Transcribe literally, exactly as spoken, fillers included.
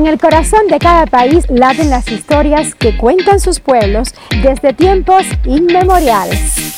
el corazón de cada país laten las historias que cuentan sus pueblos desde tiempos inmemoriales.